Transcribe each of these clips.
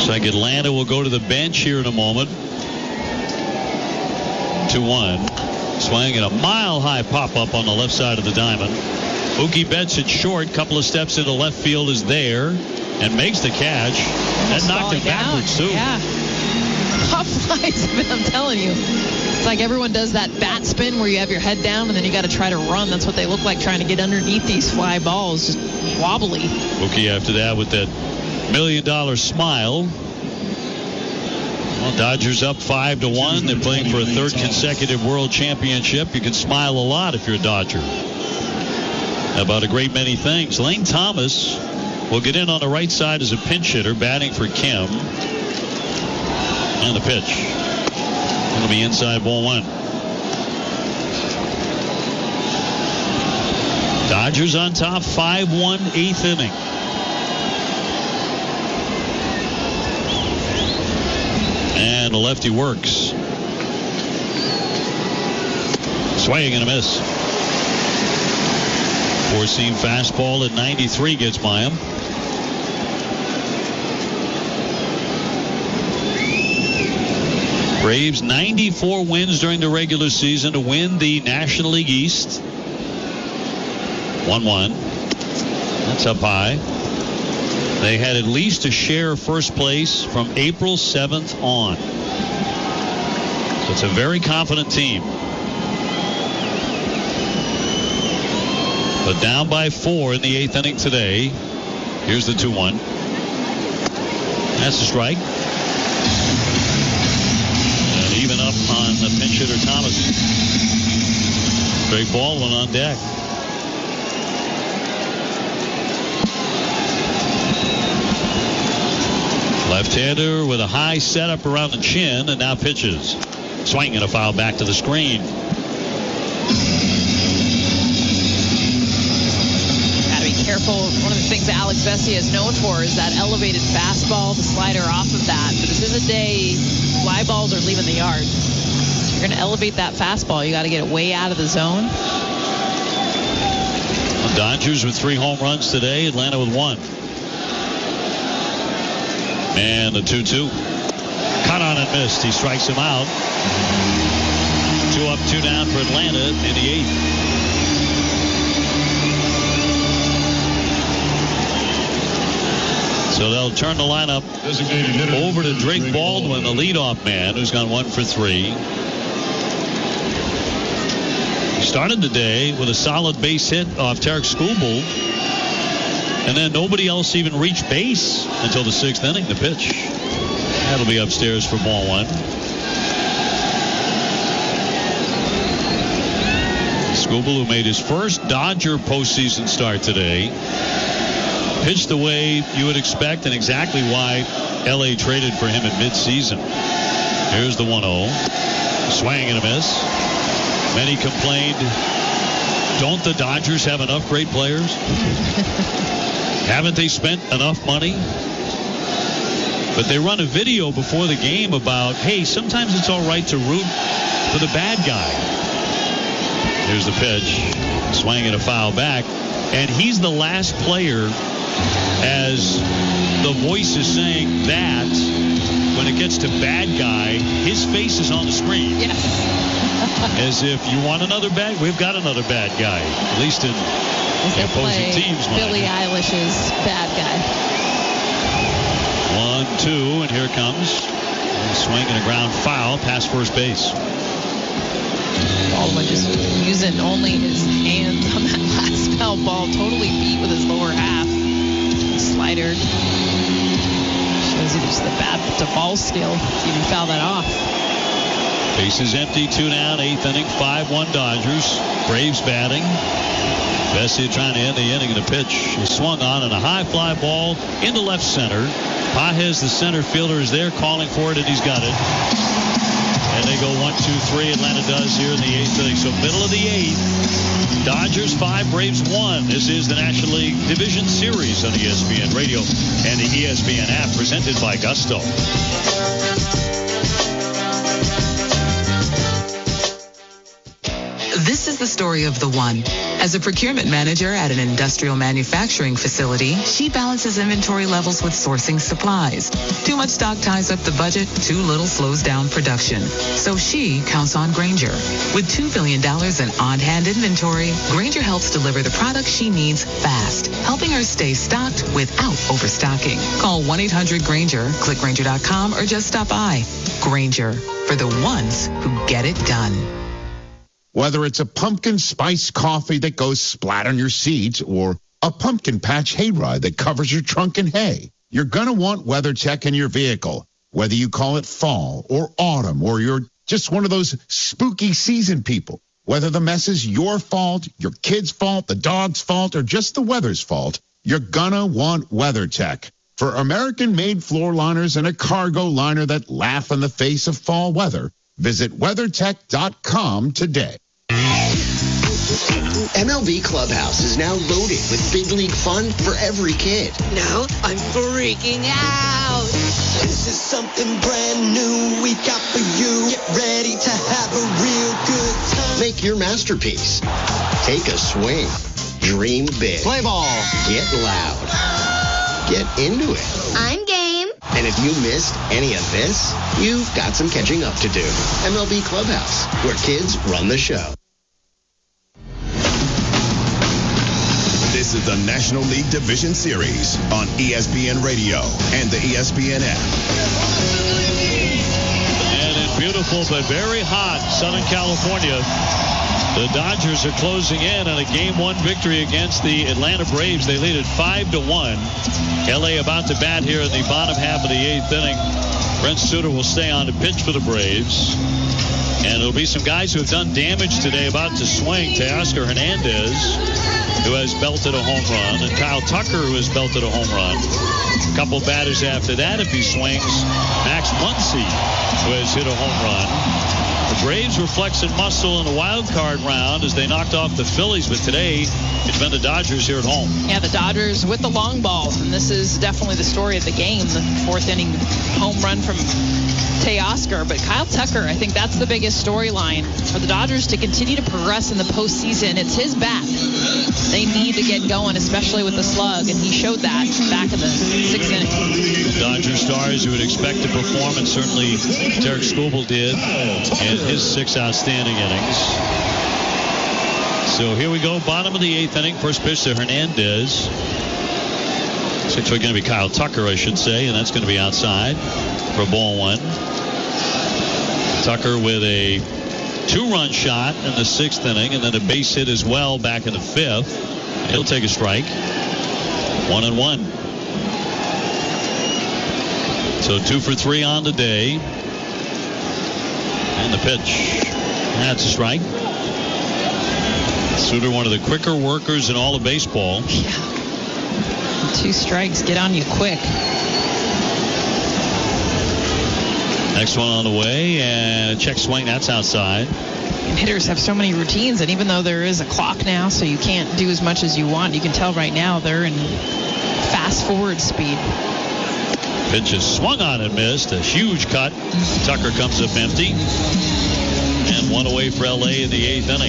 Looks like Atlanta will go to the bench here in a moment. 2-1. Swing and a mile-high pop-up on the left side of the diamond. Mookie Betts at short. Couple of steps into left field is there and makes the catch. That knocked him backwards, too. Yeah. Tough flies, I'm telling you. It's like everyone does that bat spin where you have your head down and then you got to try to run. That's what they look like, trying to get underneath these fly balls. Just wobbly. Mookie after that with that $1 million smile. Well, Dodgers up 5-1. They're playing for a third consecutive world championship. You can smile a lot if you're a Dodger about a great many things. Lane Thomas will get in on the right side as a pinch hitter, batting for Kim. And the pitch. It'll be inside, ball 1. Dodgers on top, 5-1, 8th inning. And the lefty works. Swing and a miss. Four-seam fastball at 93 gets by him. Braves 94 wins during the regular season to win the National League East. 1-1. That's up high. They had at least a share of first place from April 7th on. So it's a very confident team. But down by 4 in the 8th inning today. Here's the 2-1. That's a strike. And even up on the pinch hitter Thomas. Greg Baldwin on deck. Left-hander with a high setup around the chin and now pitches. Swing and a foul back to the screen. Careful. One of the things that Alex Vesia is known for is that elevated fastball, the slider off of that. But this is a day fly balls are leaving the yard. You're going to elevate that fastball. You got to get it way out of the zone. The Dodgers with 3 home runs today. Atlanta with 1. And the 2-2. Cut on and missed. He strikes him out. 2 up, 2 down for Atlanta in the 8th. So they'll turn the lineup over to Drake Baldwin, the leadoff man, who's gone 1 for 3. He started the day with a solid base hit off Tarek Skubal. And then nobody else even reached base until the 6th inning, the pitch. That'll be upstairs for ball 1. Skubal, who made his first Dodger postseason start today, pitched the way you would expect and exactly why L.A. traded for him in midseason. Here's the 1-0. Swing and a miss. Many complained, don't the Dodgers have enough great players? Haven't they spent enough money? But they run a video before the game about, hey, sometimes it's all right to root for the bad guy. Here's the pitch. Swing and a foul back. And he's the last player, as the voice is saying that when it gets to bad guy, his face is on the screen. Yes. As if you want another bad, we've got another bad guy, at least in the opposing teams. Billie Eilish's bad guy. 1-2, and here comes a swing and a ground foul past first base. Baldwin just using only his hands on that last foul ball, totally beat with his lower half. Slider. Shows you just the bat to ball skill. See if you foul that off. Bases empty, 2 down, 8th inning, 5-1 Dodgers. Braves batting. Vesia trying to end the inning in a pitch. He swung on and a high fly ball into left center. Pages, the center fielder, is there calling for it, and he's got it. And they go 1-2-3. Atlanta does here in the 8th inning. So middle of the 8th. Dodgers 5, Braves 1. This is the National League Division Series on ESPN Radio and the ESPN app, presented by Gusto. This is the story of the one. As a procurement manager at an industrial manufacturing facility, she balances inventory levels with sourcing supplies. Too much stock ties up the budget, too little slows down production. So she counts on Grainger. With $2 billion in on-hand inventory, Grainger helps deliver the products she needs fast, helping her stay stocked without overstocking. Call 1-800-GRAINGER, click Grainger.com, or just stop by. Grainger, for the ones who get it done. Whether it's a pumpkin spice coffee that goes splat on your seat or a pumpkin patch hayride that covers your trunk in hay, you're going to want WeatherTech in your vehicle. Whether you call it fall or autumn or you're just one of those spooky season people, whether the mess is your fault, your kid's fault, the dog's fault, or just the weather's fault, you're going to want WeatherTech. For American-made floor liners and a cargo liner that laugh in the face of fall weather, visit WeatherTech.com today. MLB Clubhouse is now loaded with big league fun for every kid. Now I'm freaking out. This is something brand new we got for you. Get ready to have a real good time. Make your masterpiece. Take a swing. Dream big. Play ball. Get loud. Get into it. I'm game. And if you missed any of this, you've got some catching up to do. MLB Clubhouse, where kids run the show. This is the National League Division Series on ESPN Radio and the ESPN app. And in beautiful but very hot Southern California, the Dodgers are closing in on a Game 1 victory against the Atlanta Braves. They lead it 5-1. L.A. about to bat here in the bottom half of the 8th inning. Brent Suter will stay on to pitch for the Braves. And it'll be some guys who have done damage today about to swing. Teoscar Hernandez, who has belted a home run, and Kyle Tucker, who has belted a home run. A couple batters after that, if he swings, Max Muncy, who has hit a home run. The Braves were flexing muscle in the wild card round as they knocked off the Phillies, but today it's been the Dodgers here at home. Yeah, the Dodgers with the long ball, and this is definitely the story of the game. The 4th inning home run from Teoscar, but Kyle Tucker, I think that's the biggest storyline for the Dodgers to continue to progress in the postseason. It's his bat. They need to get going, especially with the slug, and he showed that back in the 6th inning. The Dodger stars you would expect to perform, and certainly Derek Skubal did in his 6 outstanding innings. So here we go, bottom of the 8th inning. First pitch to Hernandez. It's actually going to be Kyle Tucker, I should say, and that's going to be outside for ball 1. Tucker with a 2-run shot in the 6th inning, and then a base hit as well back in the 5th. He'll take a strike. 1-1. So 2 for 3 on the day. And the pitch. That's a strike. Suter, one of the quicker workers in all of baseball. Yeah. 2 strikes get on you quick. Next one on the way, and check swing. That's outside. And hitters have so many routines, and even though there is a clock now, so you can't do as much as you want, you can tell right now they're in fast forward speed. Pitch is swung on and missed. A huge cut. Tucker comes up empty. And 1 away for L.A. in the 8th inning.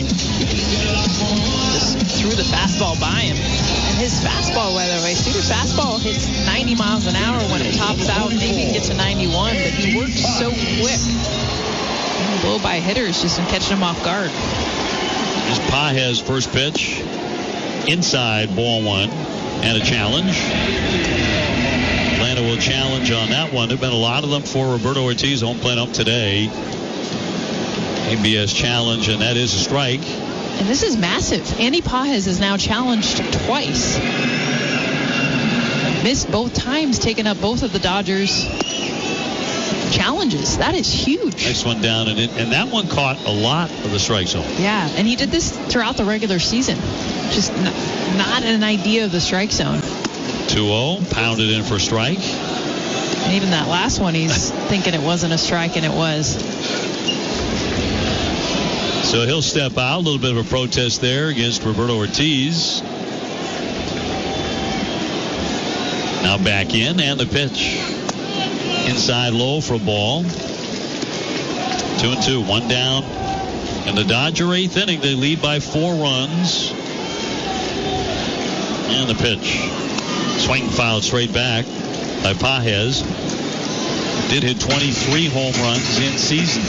Just threw the fastball by him. And his fastball, by the way, Suter's fastball hits 90 miles an hour when it tops out. Maybe it gets to 91, but he works so quick. Blow by hitters just in catching him off guard. Here's Pages' first pitch. Inside, ball 1. And a challenge. Atlanta will challenge on that one. There have been a lot of them for Roberto Ortiz, home plate up today. ABS challenge, and that is a strike. And this is massive. Andy Pages is now challenged twice. Missed both times, taking up both of the Dodgers' challenges. That is huge. Next one down, and that one caught a lot of the strike zone. Yeah, and he did this throughout the regular season. Just not an idea of the strike zone. 2-0, pounded in for a strike. And even that last one, he's thinking it wasn't a strike, and it was. So he'll step out. A little bit of a protest there against Roberto Ortiz. Now back in, and the pitch. Inside low for a ball. 2-2, 1 down In the Dodger eighth inning, they lead by 4 runs. And the pitch. Swing fouled straight back by Pages. Did hit 23 home runs in season.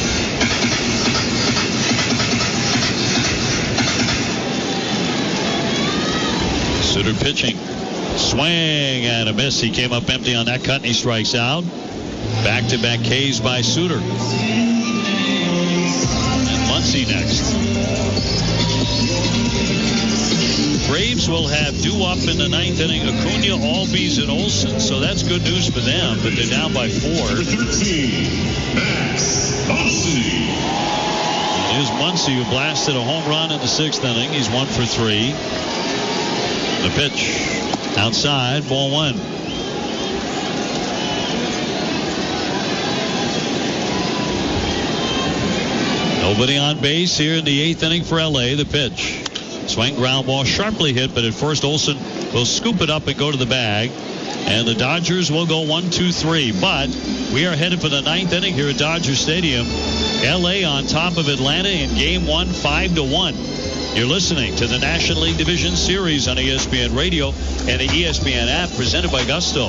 Suter pitching. Swing and a miss. He came up empty on that cut and he strikes out. Back-to-back Ks by Suter. And Muncy next. Braves will have due up in the 9th inning. Acuna, Albies, and Olsen. So that's good news for them, but they're down by 4. Number 13, Max Muncy. Here's Muncy, who blasted a home run in the 6th inning. He's 1 for 3. The pitch. Outside, ball 1. Nobody on base here in the 8th inning for LA. The pitch. Swing, ground ball, sharply hit, but at first Olsen will scoop it up and go to the bag. And the Dodgers will go 1-2-3. But we are headed for the 9th inning here at Dodger Stadium. LA on top of Atlanta in Game 1, 5-1. You're listening to the National League Division Series on ESPN Radio and the ESPN app, presented by Gusto.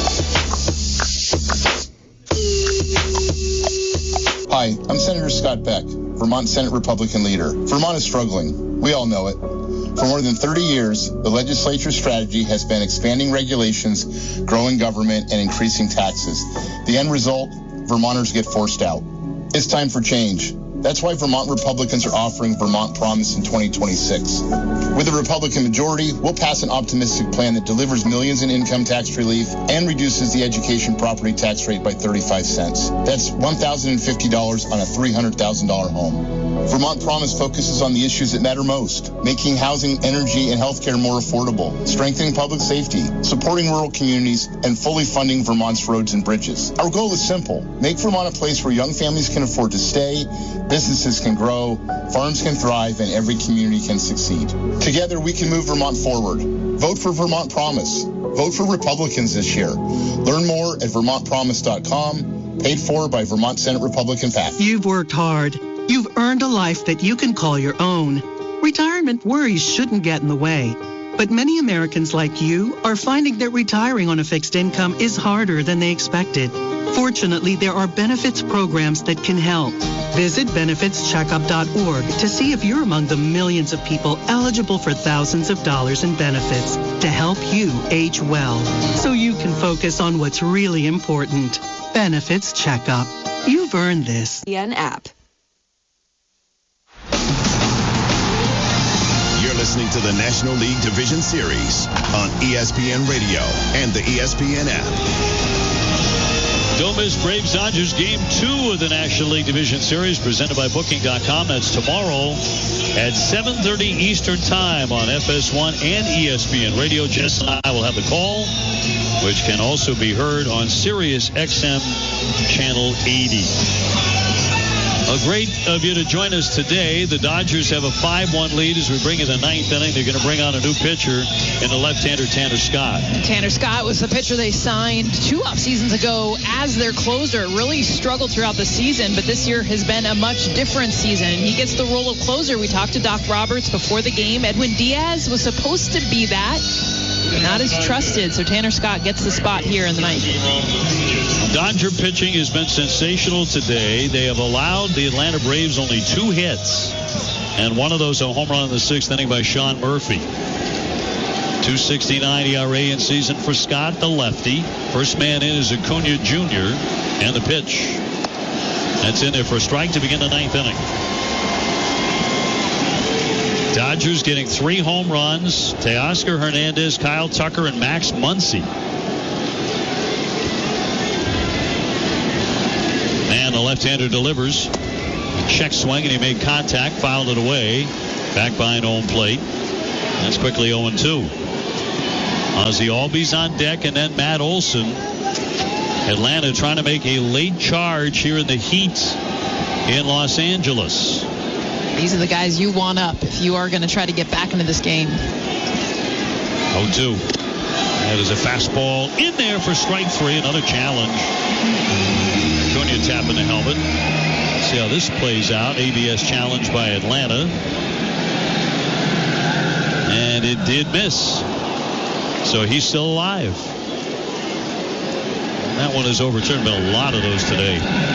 Hi, I'm Senator Scott Beck, Vermont Senate Republican leader. Vermont is struggling. We all know it. For more than 30 years, the legislature's strategy has been expanding regulations, growing government, and increasing taxes. The end result, Vermonters get forced out. It's time for change. That's why Vermont Republicans are offering Vermont Promise in 2026. With a Republican majority, we'll pass an optimistic plan that delivers millions in income tax relief and reduces the education property tax rate by 35 cents. That's $1,050 on a $300,000 home. Vermont Promise focuses on the issues that matter most, making housing, energy, and healthcare more affordable, strengthening public safety, supporting rural communities, and fully funding Vermont's roads and bridges. Our goal is simple: make Vermont a place where young families can afford to stay, businesses can grow, farms can thrive, and every community can succeed. Together, we can move Vermont forward. Vote for Vermont Promise. Vote for Republicans this year. Learn more at VermontPromise.com. Paid for by Vermont Senate Republican PAC. You've worked hard. You've earned a life that you can call your own. Retirement worries shouldn't get in the way. But many Americans like you are finding that retiring on a fixed income is harder than they expected. Fortunately, there are benefits programs that can help. Visit benefitscheckup.org to see if you're among the millions of people eligible for thousands of dollars in benefits to help you age well, so you can focus on what's really important. Benefits Checkup. You've earned this. ESPN app. You're listening to the National League Division Series on ESPN Radio and the ESPN app. Don't miss Braves Dodgers Game 2 of the National League Division Series, presented by Booking.com. That's tomorrow at 7:30 Eastern Time on FS1 and ESPN Radio. Jess and I will have the call, which can also be heard on Sirius XM Channel 80. Great of you to join us today. The Dodgers have a 5-1 lead as we bring in the 9th inning. They're going to bring on a new pitcher in the left-hander Tanner Scott. Tanner Scott was the pitcher they signed 2 off seasons ago as their closer. Really struggled throughout the season, but this year has been a much different season. He gets the role of closer. We talked to Doc Roberts before the game. Edwin Diaz was supposed to be that. Not as trusted, so Tanner Scott gets the spot here in the 9th. Dodger pitching has been sensational today. They have allowed the Atlanta Braves only 2 hits, and one of those a home run in the 6th inning by Sean Murphy. 2.69 ERA in season for Scott, the lefty. First man in is Acuna Jr., and the pitch. That's in there for a strike to begin the 9th inning. Dodgers getting 3 home runs. Teoscar Hernandez, Kyle Tucker, and Max Muncy. And the left-hander delivers. Check swing, and he made contact, fouled it away. Back behind home plate. That's quickly 0-2. Ozzie Albies on deck, and then Matt Olson. Atlanta trying to make a late charge here in the heat in Los Angeles. These are the guys you want up if you are going to try to get back into this game. 0-2. That is a fastball in there for strike 3. Another challenge. Acuna tapping the helmet. see how this plays out. ABS challenged by Atlanta. And it did miss. So he's still alive. That one is overturned. Been a lot of those today.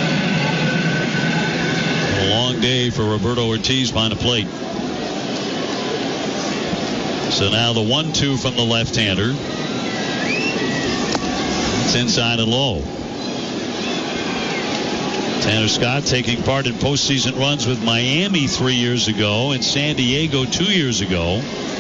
A long day for Roberto Ortiz behind the plate. So now the 1-2 from the left-hander. It's inside and low. Tanner Scott taking part in postseason runs with Miami 3 years ago and San Diego 2 years ago.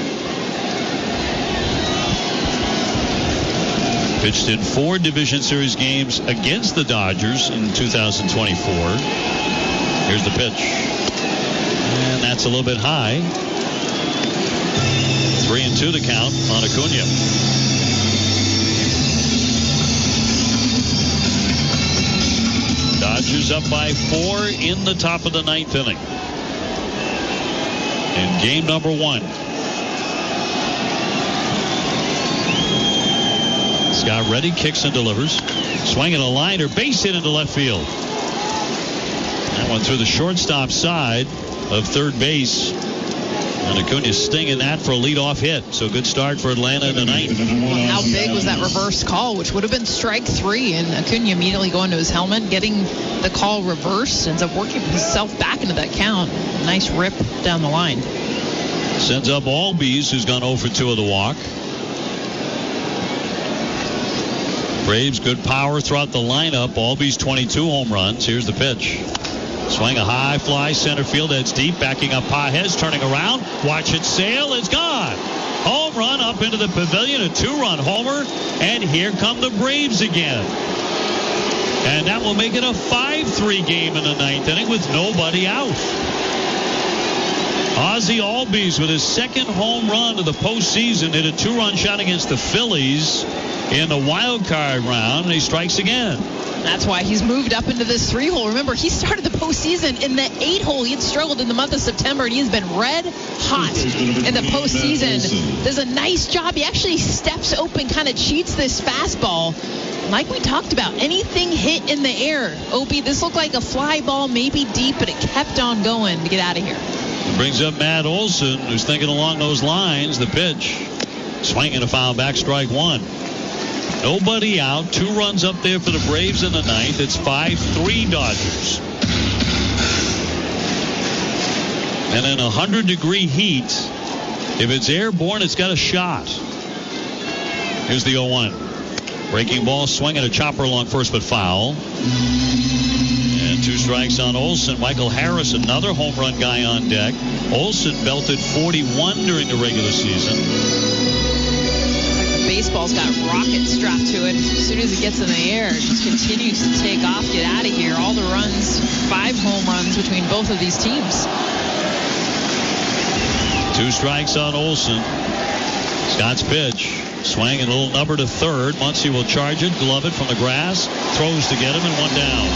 Pitched in 4 Division Series games against the Dodgers in 2024. Here's the pitch. And that's a little bit high. 3-2 to count on Acuna. Dodgers up by 4 in the top of the 9th inning. In game number 1. Scott ready, kicks and delivers. Swinging a liner, base hit into left field. That one through the shortstop side of third base. And Acuna stinging that for a leadoff hit. So good start for Atlanta in the 9th. Well, how big was that reverse call, which would have been strike 3, and Acuna immediately going to his helmet, getting the call reversed, ends up working himself back into that count. Nice rip down the line. Sends up Albies, who's gone 0 for 2 of the walk. Braves, good power throughout the lineup. Albies 22 home runs. Here's the pitch. Swing a high fly center field. That's deep. Backing up Pages. Turning around. Watch it sail. It's gone. Home run up into the pavilion. A 2-run homer. And here come the Braves again. And that will make it a 5-3 game in the 9th inning with nobody out. Ozzie Albies with his second home run of the postseason hit a 2-run shot against the Phillies in the wild card round, and he strikes again. That's why he's moved up into this 3-hole. Remember, he started the postseason in the 8-hole. He had struggled in the month of September, and he has been red hot in the postseason. Does a nice job. He actually steps open, kind of cheats this fastball. Like we talked about, anything hit in the air. Opie, this looked like a fly ball, maybe deep, but it kept on going to get out of here. Brings up Matt Olson, who's thinking along those lines. The pitch. Swinging a foul back, strike 1. Nobody out. 2 runs up there for the Braves in the 9th. It's 5-3 Dodgers. And in 100-degree heat, if it's airborne, it's got a shot. Here's the 0-1. Breaking ball, swinging a chopper along first, but foul. And 2 strikes on Olson. Michael Harris, another home run guy on deck. Olson belted 41 during the regular season. Baseball's got rockets strapped to it. As soon as it gets in the air, it just continues to take off, get out of here. All the runs, 5 home runs between both of these teams. 2 strikes on Olson. Scott's pitch. Swing and a little number to third. Muncy will charge it, glove it from the grass. Throws to get him, and 1 down.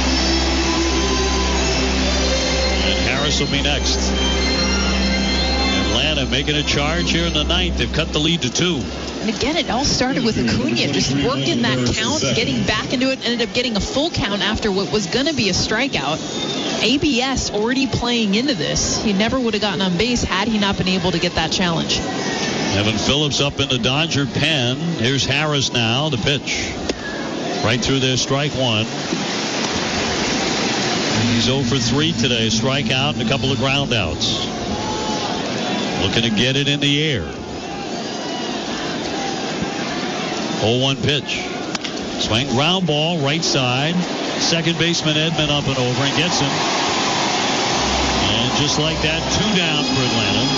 And Harris will be next. Atlanta making a charge here in the 9th. They've cut the lead to 2. And again, it all started with Acuna just working that count, getting back into it, ended up getting a full count after what was going to be a strikeout. ABS already playing into this. He never would have gotten on base had he not been able to get that challenge. Evan Phillips up in the Dodger pen. Here's Harris now, the pitch. Right through there, strike 1. He's 0 for 3 today. Strikeout and a couple of ground outs. Looking to get it in the air. 0-1 pitch. Swing, ground ball, right side. Second baseman Edman up and over and gets him. And just like that, 2 down for Atlanta.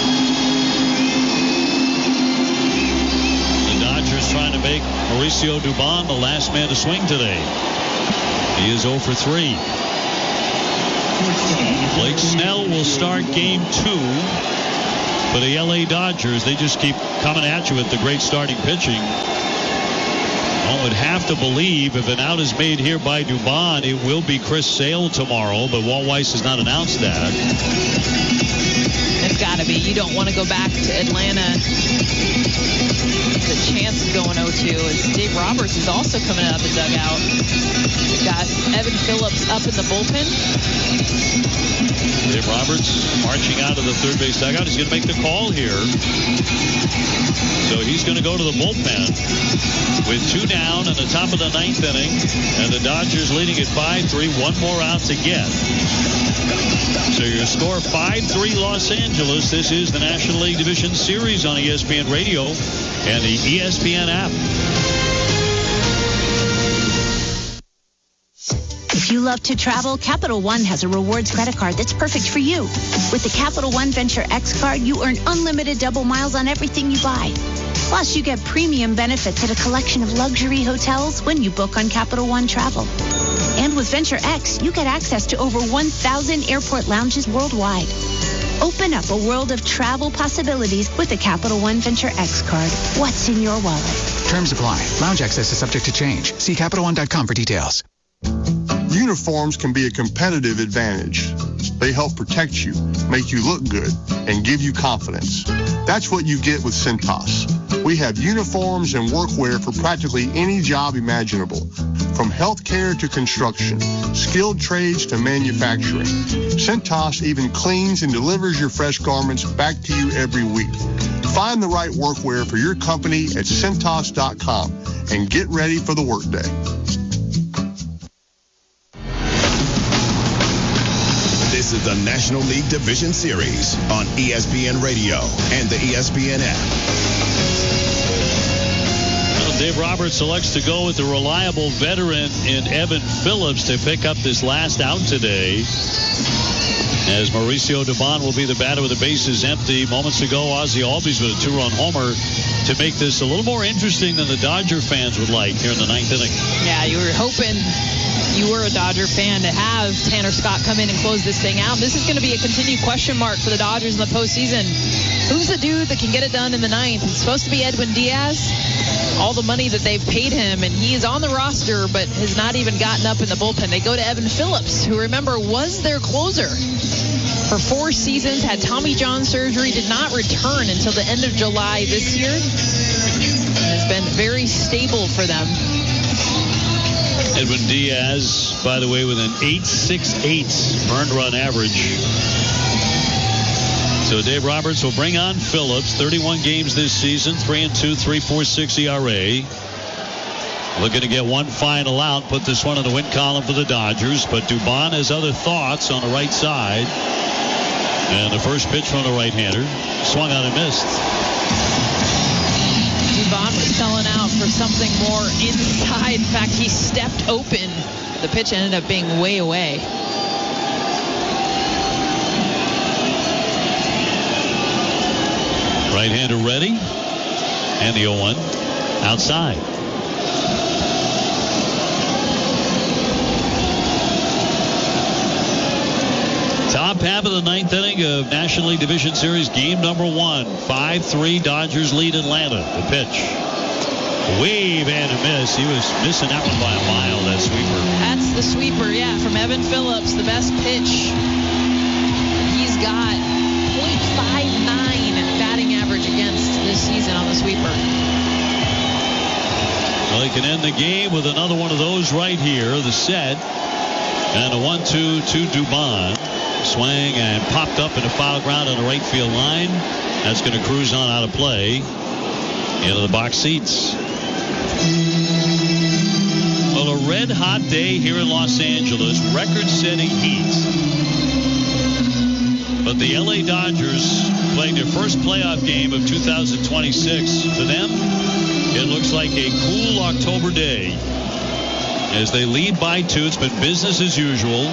The Dodgers trying to make Mauricio Dubon the last man to swing today. He is 0 for 3. Blake Snell will start game 2 for the LA Dodgers. They just keep coming at you with the great starting pitching. One would have to believe if an out is made here by Dubon, it will be Chris Sale tomorrow, but Walt Weiss has not announced that. It's got to be. You don't want to go back to Atlanta a chance of going 0-2 as Dave Roberts is also coming out of the dugout. We've got Evan Phillips up in the bullpen. Dave Roberts marching out of the third base dugout. He's going to make the call here. So he's going to go to the bullpen with 2 down in the top of the 9th inning. And the Dodgers leading at 5-3. 1 more out to get. So your score 5-3 Los Angeles. This is the National League Division Series on ESPN Radio and the ESPN app. If you love to travel, Capital One has a rewards credit card that's perfect for you. With the Capital One Venture X card, you earn unlimited double miles on everything you buy. Plus, you get premium benefits at a collection of luxury hotels when you book on Capital One Travel. And with Venture X, you get access to over 1,000 airport lounges worldwide. Open up a world of travel possibilities with the Capital One Venture X card. What's in your wallet? Terms apply. Lounge access is subject to change. See CapitalOne.com for details. Uniforms can be a competitive advantage. They help protect you, make you look good, and give you confidence. That's what you get with Cintas. We have uniforms and workwear for practically any job imaginable, from healthcare to construction, skilled trades to manufacturing. Cintas even cleans and delivers your fresh garments back to you every week. Find the right workwear for your company at Cintas.com and get ready for the workday. This is the National League Division Series on ESPN Radio and the ESPN app. Well, Dave Roberts selects to go with the reliable veteran in Evan Phillips to pick up this last out today. As Mauricio Dubon will be the batter with the bases empty. Moments ago, Ozzie Albies with a 2-run homer to make this a little more interesting than the Dodger fans would like here in the 9th inning. Yeah, you were hoping you were a Dodger fan to have Tanner Scott come in and close this thing out. This is going to be a continued question mark for the Dodgers in the postseason. Who's the dude that can get it done in the 9th? It's supposed to be Edwin Diaz. All the money that they've paid him, and he is on the roster but has not even gotten up in the bullpen. They go to Evan Phillips, who, remember, was their closer for 4 seasons, had Tommy John surgery, did not return until the end of July this year, and has been very stable for them. Edwin Diaz, by the way, with an .868 earned run average. So Dave Roberts will bring on Phillips. 31 games this season, 3-2, 3.46 ERA. Looking to get one final out, put this one in the win column for the Dodgers. But Dubon has other thoughts on the right side. And the first pitch from the right-hander swung on and missed. Dubon was selling out for something more inside. In fact, he stepped open. The pitch ended up being way away. Right-hander ready. And the 0-1 outside. Top half of the 9th inning of National League Division Series game number 1. 5-3 Dodgers lead Atlanta. The pitch. Wave and a miss. He was missing that one by a mile, that sweeper. That's the sweeper, yeah, from Evan Phillips. The best pitch. He's got .59 batting average against this season on the sweeper. Well, he can end the game with another one of those right here. The set. And a 1-2 to Dubon. Swing and popped up into foul ground on the right field line. That's going to cruise on out of play into the box seats. Well, a red hot day here in Los Angeles, record-setting heat. But the LA Dodgers playing their first playoff game of 2026. For them, it looks like a cool October day as they lead by 2. It's been business as usual.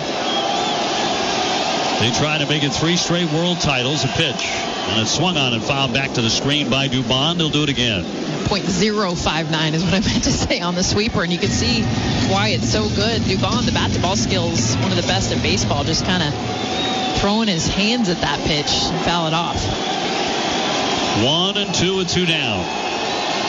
They try to make it 3 straight world titles. A pitch. And it swung on and fouled back to the screen by Dubon. They'll do it again. .059 is what I meant to say on the sweeper. And you can see why it's so good. Dubon, the bat-to-ball skills, one of the best in baseball. Just kind of throwing his hands at that pitch and foul it off. 1-2 with 2 down.